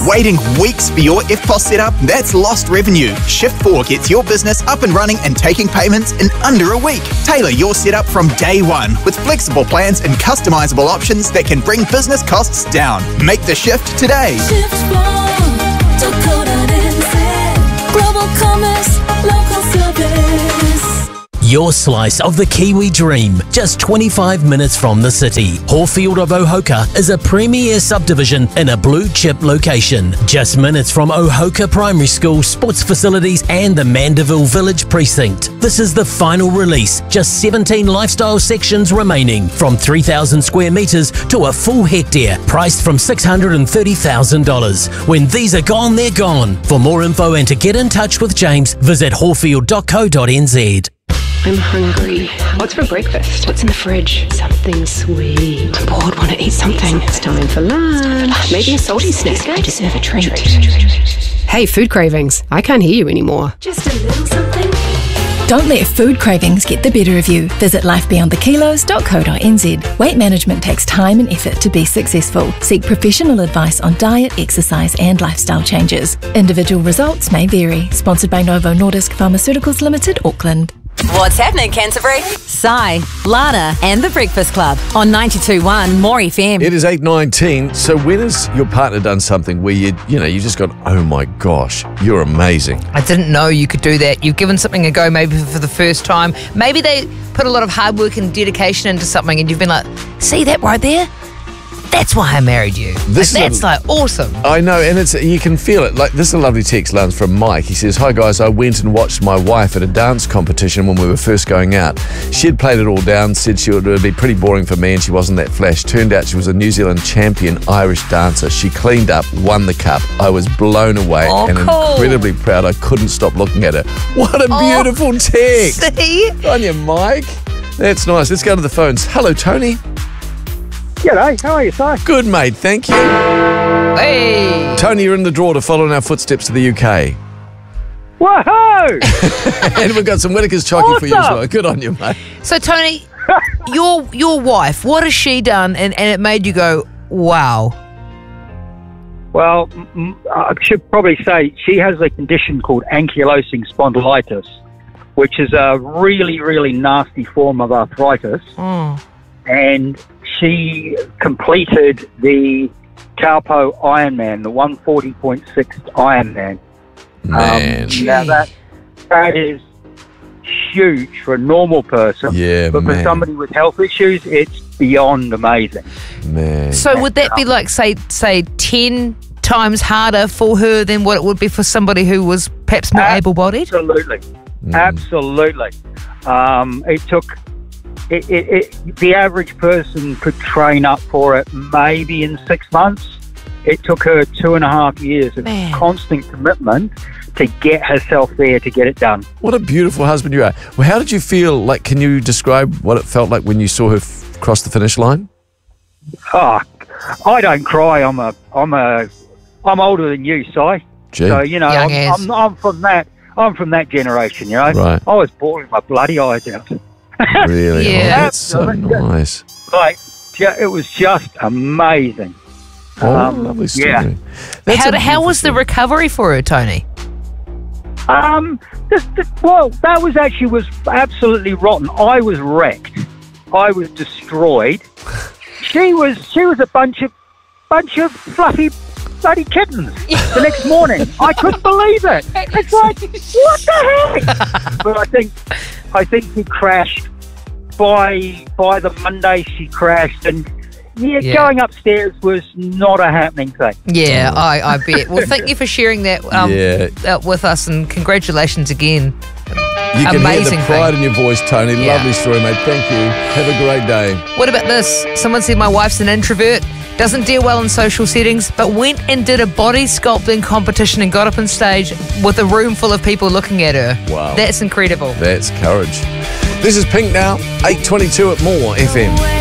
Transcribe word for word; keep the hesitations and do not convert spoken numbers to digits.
Waiting weeks for your F P O S setup? That's lost revenue. Shift four gets your business up and running and taking payments in under a week. Tailor your setup from day one with flexible plans and customizable options that can bring business costs down. Make the shift today. Shift four dot co dot n z. Global commerce, local service. Your slice of the Kiwi dream, just twenty-five minutes from the city. Hawfield of Ohoka is a premier subdivision in a blue chip location. Just minutes from Ohoka Primary School, sports facilities and the Mandeville Village Precinct. This is the final release, just seventeen lifestyle sections remaining, from three thousand square metres to a full hectare, priced from six hundred thirty thousand dollars. When these are gone, they're gone. For more info and to get in touch with James, visit hawfield dot co dot n z. I'm hungry. What's for breakfast? What's in the fridge? Something sweet. I'm bored, want to eat something. It's time for lunch. Maybe a salty snack. I deserve a treat. Hey, food cravings. I can't hear you anymore. Just a little something. Don't let food cravings get the better of you. Visit life beyond the kilos dot co dot n z. Weight management takes time and effort to be successful. Seek professional advice on diet, exercise and lifestyle changes. Individual results may vary. Sponsored by Novo Nordisk Pharmaceuticals Limited, Auckland. What's happening, Canterbury? Sai, Lana, and the Breakfast Club on ninety-two point one More F M. It is eight nineteen. So when has your partner done something where you, you know, you just gone, oh my gosh, you're amazing? I didn't know you could do that. You've given something a go maybe for the first time. Maybe they put a lot of hard work and dedication into something and you've been like, see that right there? That's why I married you. This like, is that's a, like awesome. I know, and it's you can feel it. Like this is a lovely text, Lance, from Mike. He says, "Hi guys, I went and watched my wife at a dance competition when we were first going out. She had played it all down, said she would it would be pretty boring for me, and she wasn't that flash. Turned out she was a New Zealand champion Irish dancer. She cleaned up, won the cup. I was blown away oh, and cool. incredibly proud. I couldn't stop looking at her. What a oh, beautiful text! See? On you, Mike. That's nice. Let's go to the phones. Hello, Tony. G'day, how are you, Si? Good, mate. Thank you. Hey. Tony, you're in the draw to follow in our footsteps to the U K. Woohoo! And we've got some Whittaker's Chocky awesome. for you as well. Good on you, mate. So, Tony, your your wife, what has she done and, and it made you go, wow? Well, m- I should probably say she has a condition called ankylosing spondylitis, which is a really, really nasty form of arthritis. Oh. And she completed the Taupo Ironman, the one forty point six Ironman. Man. Um, now that that is huge for a normal person. Yeah, but man. for somebody with health issues, it's beyond amazing. Man. So would that be like, say, say ten times harder for her than what it would be for somebody who was perhaps more able-bodied? Absolutely. Mm. Absolutely. Um, it took... It, it, it, the average person could train up for it maybe in six months. It took her two and a half years of Man. constant commitment to get herself there to get it done. What a beautiful husband you are. Well, how did you feel? Like, can you describe what it felt like when you saw her f- cross the finish line? Oh, I don't cry. I'm a, I'm a, I'm older than you, Si. Gee. So you know, Young I'm, as. I'm, I'm from that. I'm from that generation. You know, Right. I was bawling my bloody eyes out. Really? Yeah. Oh, that's so nice. Like, ju- it was just amazing. Oh, Um, lovely story. yeah. That's How, a how was the beautiful recovery for her, Tony? Um, this, this, well, that was actually was absolutely rotten. I was wrecked. I was destroyed. She was she was a bunch of bunch of fluffy bloody kittens. The next morning, I couldn't believe it. It's like, what the heck? But I think I think she crashed by by the Monday. She crashed, and yeah, Yeah. going upstairs was not a happening thing. Yeah, I, I bet. Well, thank you for sharing that um, Yeah. uh, with us, and congratulations again. You can Amazing hear the pride thing. in your voice, Tony. Yeah. Lovely story, mate. Thank you. Have a great day. What about this? Someone said my wife's an introvert, doesn't deal well in social settings, but went and did a body sculpting competition and got up on stage with a room full of people looking at her. Wow. That's incredible. That's courage. This is Pink now, eight twenty-two at More F M.